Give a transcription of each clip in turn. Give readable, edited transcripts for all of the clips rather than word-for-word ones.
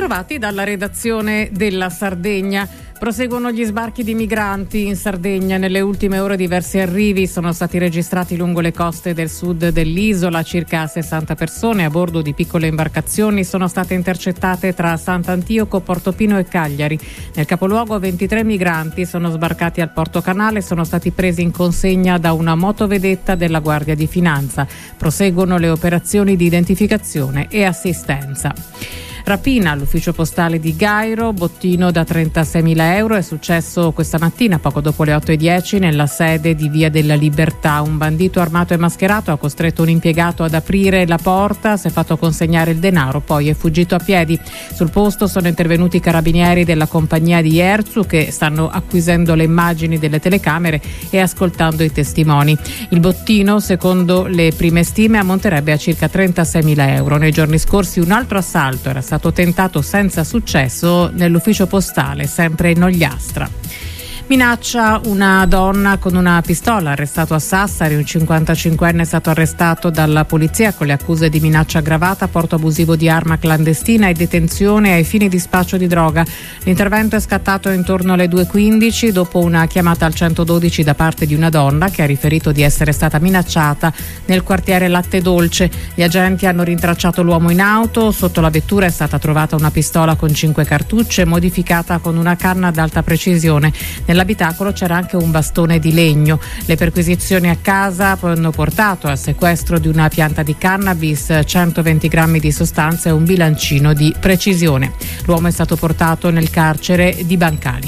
bentrovati dalla redazione della Sardegna. Proseguono gli sbarchi di migranti in Sardegna. Nelle ultime ore diversi arrivi sono stati registrati lungo le coste del sud dell'isola. Circa 60 persone a bordo di piccole imbarcazioni sono state intercettate tra Sant'Antioco, Portofino e Cagliari. Nel capoluogo 23 migranti sono sbarcati al Porto Canale e sono stati presi in consegna da una motovedetta della Guardia di Finanza. Proseguono le operazioni di identificazione e assistenza. Rapina all'ufficio postale di Gairo, bottino da 36.000 euro. È successo questa mattina poco dopo le 8:10 nella sede di Via della Libertà. Un bandito armato e mascherato ha costretto un impiegato ad aprire la porta, si è fatto consegnare il denaro, poi è fuggito a piedi. Sul posto sono intervenuti i carabinieri della compagnia di Erzu che stanno acquisendo le immagini delle telecamere e ascoltando i testimoni. Il bottino, secondo le prime stime, ammonterebbe a circa 36.000 euro. Nei giorni scorsi un altro assalto era stato tentato senza successo nell'ufficio postale, sempre in Ogliastra. Minaccia una donna con una pistola, arrestato a Sassari. Un 55enne è stato arrestato dalla polizia con le accuse di minaccia aggravata, porto abusivo di arma clandestina e detenzione ai fini di spaccio di droga. L'intervento è scattato intorno alle 2:15 dopo una chiamata al 112 da parte di una donna che ha riferito di essere stata minacciata nel quartiere Latte Dolce. Gli agenti hanno rintracciato l'uomo in auto. Sotto la vettura è stata trovata una pistola con 5 cartucce modificata con una canna ad alta precisione. Nell'abitacolo c'era anche un bastone di legno. Le perquisizioni a casa hanno portato al sequestro di una pianta di cannabis, 120 grammi di sostanza e un bilancino di precisione. L'uomo è stato portato nel carcere di Bancali.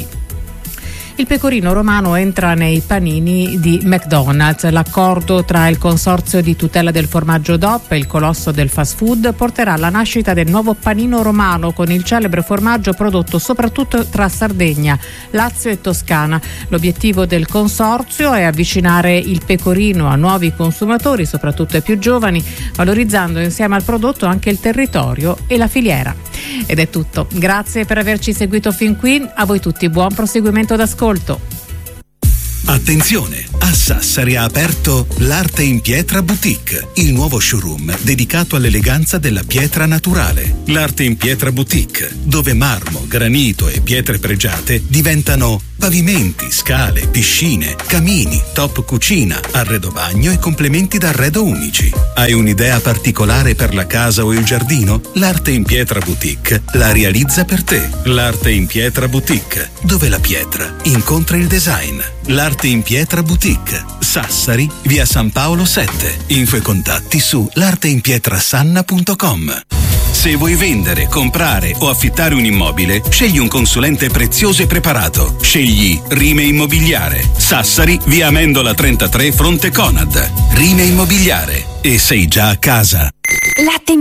Il pecorino romano entra nei panini di McDonald's. L'accordo tra il consorzio di tutela del formaggio DOP e il colosso del fast food porterà alla nascita del nuovo panino romano con il celebre formaggio prodotto soprattutto tra Sardegna, Lazio e Toscana. L'obiettivo del consorzio è avvicinare il pecorino a nuovi consumatori, soprattutto ai più giovani, valorizzando insieme al prodotto anche il territorio e la filiera. Ed è tutto. Grazie per averci seguito fin qui. A voi tutti buon proseguimento d'ascolto. Attenzione! A Sassari ha aperto l'Arte in Pietra Boutique, il nuovo showroom dedicato all'eleganza della pietra naturale. L'Arte in Pietra Boutique, dove marmo, granito e pietre pregiate diventano pavimenti, scale, piscine, camini, top cucina, arredo bagno e complementi d'arredo unici. Hai un'idea particolare per la casa o il giardino? L'Arte in Pietra Boutique la realizza per te. L'Arte in Pietra Boutique, dove la pietra incontra il design. L'Arte in Pietra Boutique, Sassari, via San Paolo 7. Info e contatti su l'arteinpietrasanna.com. Se vuoi vendere, comprare o affittare un immobile, scegli un consulente prezioso e preparato. Scegli Rime Immobiliare. Sassari, via Amendola 33, fronte Conad. Rime Immobiliare. E sei già a casa. Latte